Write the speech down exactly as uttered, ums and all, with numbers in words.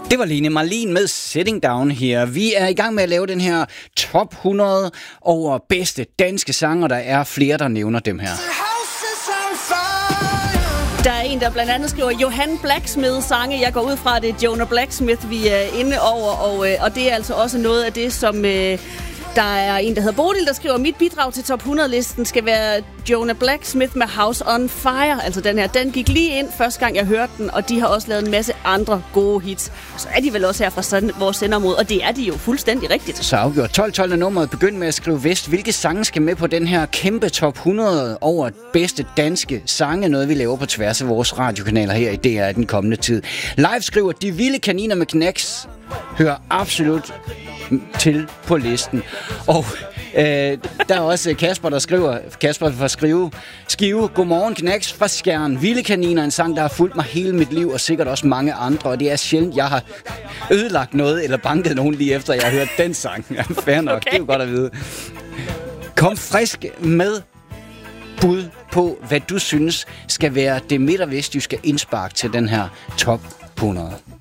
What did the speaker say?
Det var Line Marlin med Sitting Down her. Vi er i gang med at lave den her top hundrede over bedste danske sanger. Der er flere, der nævner dem her. Der er en, der blandt andet skriver Johan Blacksmith sange. Jeg går ud fra, at det er Jonah Blacksmith, vi er inde over. Og, og det er altså også noget af det, som... Øh, Der er en, der hedder Bodil, der skriver, mit bidrag til top hundrede-listen skal være Jonah Blacksmith med House on Fire. Altså den her, den gik lige ind første gang, jeg hørte den, og de har også lavet en masse andre gode hits. Så er de vel også her fra sådan, vores senderområde, og det er de jo fuldstændig rigtigt. Så afgjort. tolv tolv er nummeret. Begynd med at skrive vest. Hvilke sange skal med på den her kæmpe top hundrede over bedste danske sange? Noget, vi laver på tværs af vores radiokanaler her i D R den kommende tid. Live skriver, de vilde kaniner med knacks hører absolut til på listen. Og øh, der er også Kasper, der skriver, Kasper fra Skrive, Skive, godmorgen knacks fra Skjern. Vilde kaniner, en sang, der har fulgt mig hele mit liv, og sikkert også mange andre, og det er sjældent, jeg har ødelagt noget, eller banket nogen lige efter, jeg har hørt den sang. Ja, fair nok, okay. Det er jo godt at vide. Kom frisk med bud på, hvad du synes skal være det midt- og vestjyske indspark til den her top hundrede.